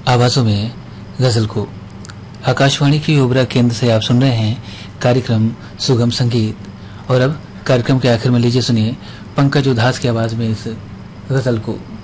आवाजों में गजल को। आकाशवाणी की ओबरा केंद्र से आप सुन रहे हैं कार्यक्रम सुगम संगीत। और अब कार्यक्रम के आखिर में लीजिए सुनिए पंकज उधास की आवाज में इस गजल को।